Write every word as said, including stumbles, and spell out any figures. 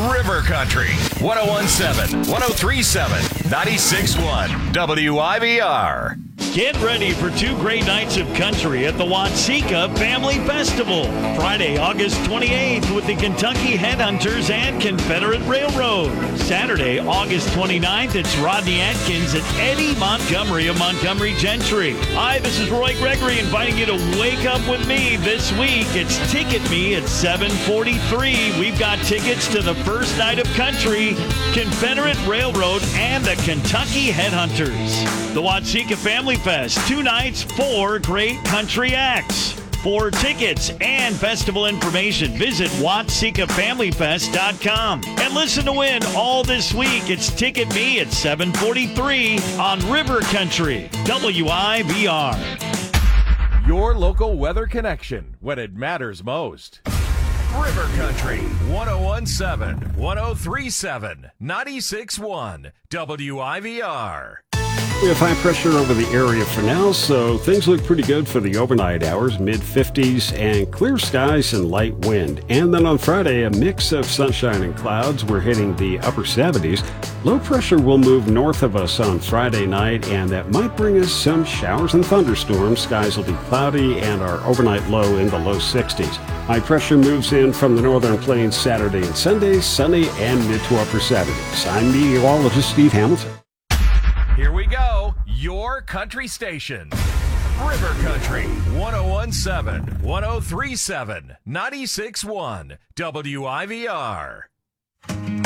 River Country, one oh one seven, one oh three seven, ninety-six one, W I V R. Get ready for two great nights of country at the Watseka Family Festival. Friday, August twenty-eighth with the Kentucky Headhunters and Confederate Railroad. Saturday, August twenty-ninth, it's Rodney Atkins and Eddie Montgomery of Montgomery Gentry. Hi, this is Roy Gregory inviting you to wake up with me this week. It's Ticket Me at seven forty-three. We've got tickets to the first night of country, Confederate Railroad, and the Kentucky Headhunters. The Watseka Family Fest, two nights, four great country acts. For tickets and festival information, visit watseka family fest dot com. And listen to win all this week. It's Ticket Me at seven forty-three on River Country, W I V R. Your local weather connection when it matters most. River Country, one oh one seven, one oh three seven, ninety-six one, W I V R. We have high pressure over the area for now, so things look pretty good for the overnight hours, mid fifties and clear skies and light wind. And then on Friday, a mix of sunshine and clouds. We're hitting the upper seventies. Low pressure will move north of us on Friday night, and that might bring us some showers and thunderstorms. Skies will be cloudy, and our overnight low in the low sixties. High pressure moves in from the northern plains Saturday and Sunday, sunny and mid to upper seventies. I'm meteorologist Steve Hamilton. Here we go, your country station. River Country, one oh one seven, one oh three seven, ninety-six one, W I V R.